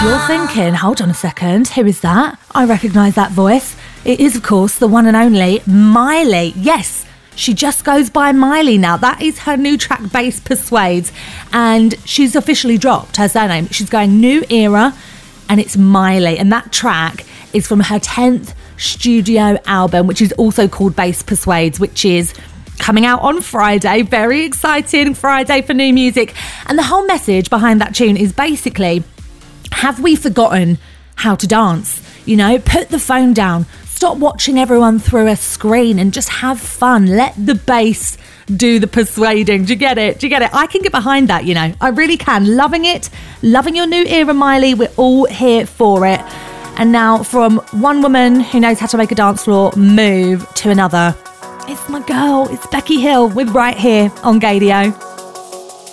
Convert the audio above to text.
you're thinking, hold on a second, who is that? I recognise that voice. It is, of course, the one and only Miley. Yes, she just goes by Miley now. That is her new track, Bass Persuades. And she's officially dropped her surname. She's going new era, and it's Miley. And that track is from her 10th studio album, which is also called Bass Persuades, which is coming out on Friday. Very exciting Friday for new music. And the whole message behind that tune is basically, have we forgotten how to dance? You know, put the phone down. Stop watching everyone through a screen and just have fun. Let the bass do the persuading. Do you get it? Do you get it? I can get behind that, you know. I really can. Loving it. Loving your new era, Miley. We're all here for it. And now from one woman who knows how to make a dance floor move to another. It's my girl. It's Becky Hill with Right Here on Gaydio.